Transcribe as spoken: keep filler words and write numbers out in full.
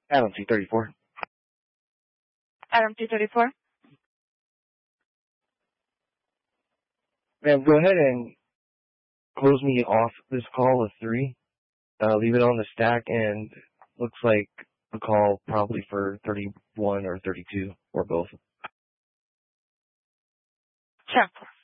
Adam two thirty-four. Adam two thirty-four. Ma'am, go ahead and close me off this call with three. Uh, leave it on the stack, and looks like a call probably for thirty-one or thirty-two, or both. Sure.